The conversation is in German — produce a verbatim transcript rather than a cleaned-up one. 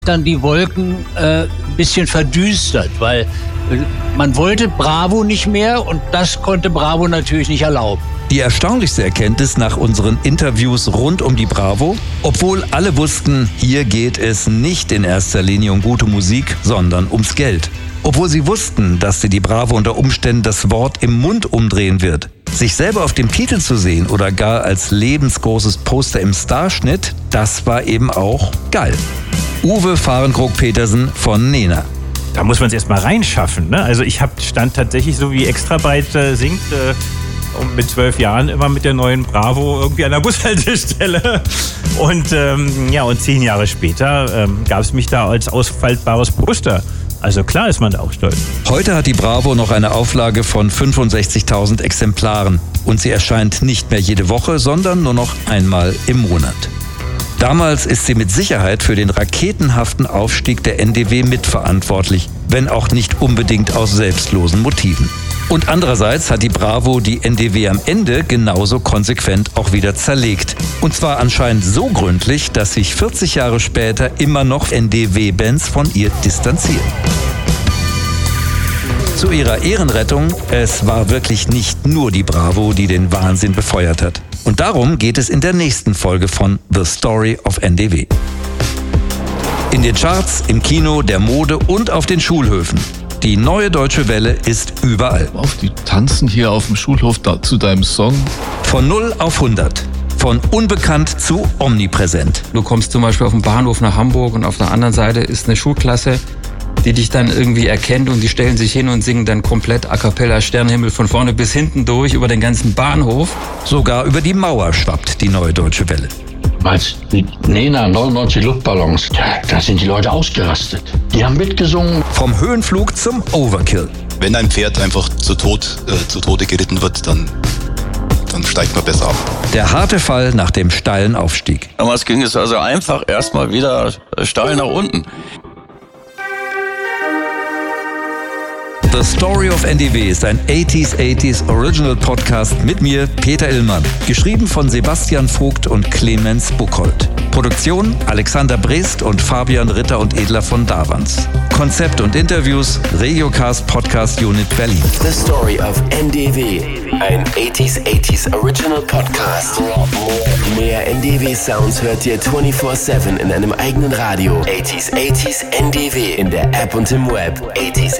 dann die Wolken äh, ein bisschen verdüstert, weil äh, man wollte Bravo nicht mehr und das konnte Bravo natürlich nicht erlauben. Die erstaunlichste Erkenntnis nach unseren Interviews rund um die Bravo, obwohl alle wussten, hier geht es nicht in erster Linie um gute Musik, sondern ums Geld. Obwohl sie wussten, dass sie die Bravo unter Umständen das Wort im Mund umdrehen wird. Sich selber auf dem Titel zu sehen oder gar als lebensgroßes Poster im Starschnitt, das war eben auch geil. Uwe Fahrenkrog-Petersen von Nena. Da muss man es erst mal reinschaffen. Ne? Also ich hab, stand tatsächlich so wie Extrabreit äh, singt äh, und mit zwölf Jahren immer mit der neuen Bravo irgendwie an der Bushaltestelle. Und ähm, ja, und zehn Jahre später ähm, gab es mich da als ausfaltbares Poster. Also klar ist man da auch stolz. Heute hat die Bravo noch eine Auflage von fünfundsechzigtausend Exemplaren. Und sie erscheint nicht mehr jede Woche, sondern nur noch einmal im Monat. Damals ist sie mit Sicherheit für den raketenhaften Aufstieg der N D W mitverantwortlich, wenn auch nicht unbedingt aus selbstlosen Motiven. Und andererseits hat die Bravo die N D W am Ende genauso konsequent auch wieder zerlegt. Und zwar anscheinend so gründlich, dass sich vierzig Jahre später immer noch N D W-Bands von ihr distanzieren. Zu ihrer Ehrenrettung, es war wirklich nicht nur die Bravo, die den Wahnsinn befeuert hat. Und darum geht es in der nächsten Folge von The Story of N D W. In den Charts, im Kino, der Mode und auf den Schulhöfen. Die neue Deutsche Welle ist überall. Auf, die tanzen hier auf dem Schulhof da, zu deinem Song. Von null auf hundert. Von unbekannt zu omnipräsent. Du kommst zum Beispiel auf den Bahnhof nach Hamburg und auf der anderen Seite ist eine Schulklasse, die dich dann irgendwie erkennt und die stellen sich hin und singen dann komplett a cappella Sternenhimmel von vorne bis hinten durch über den ganzen Bahnhof. Sogar über die Mauer schwappt die neue Deutsche Welle. Als mit Nena neunundneunzig Luftballons, da, da sind die Leute ausgerastet. Die haben mitgesungen. Vom Höhenflug zum Overkill. Wenn ein Pferd einfach zu, Tod, äh, zu Tode geritten wird, dann, dann steigt man besser ab. Der harte Fall nach dem steilen Aufstieg. Damals ging es also einfach erstmal wieder steil nach unten. The Story of N D W ist ein achtziger achtziger Original Podcast mit mir, Peter Illmann. Geschrieben von Sebastian Vogt und Clemens Buchholz. Produktion Alexander Brest und Fabian Ritter und Edler von Davans. Konzept und Interviews Regiocast Podcast Unit Berlin. The Story of N D W. Ein achtziger achtziger Original Podcast. Mehr N D W-Sounds hört ihr vierundzwanzig sieben in einem eigenen Radio. achtziger achtziger N D W in der App und im Web. achtziger